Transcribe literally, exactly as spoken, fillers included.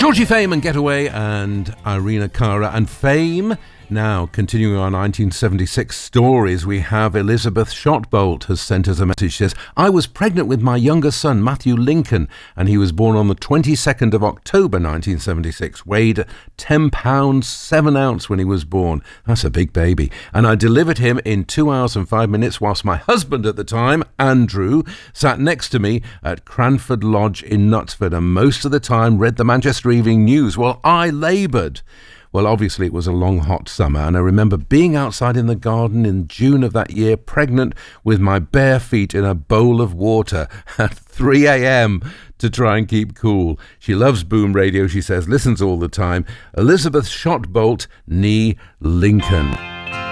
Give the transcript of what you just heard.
Georgie Fame and Getaway and Irina Cara and Fame. Now, continuing our nineteen seventy-six stories, we have Elizabeth Shotbolt has sent us a message. She says, I was pregnant with my younger son, Matthew Lincoln, and he was born on the twenty-second of October nineteen seventy-six, weighed ten pounds, seven ounce when he was born. That's a big baby. And I delivered him in two hours and five minutes whilst my husband at the time, Andrew, sat next to me at Cranford Lodge in Knutsford and most of the time read the Manchester Evening News while I laboured. Well, obviously it was a long, hot summer, and I remember being outside in the garden in June of that year, pregnant with my bare feet in a bowl of water at three a.m. to try and keep cool. She loves Boom Radio, she says, listens all the time. Elizabeth Shotbolt, nee Lincoln.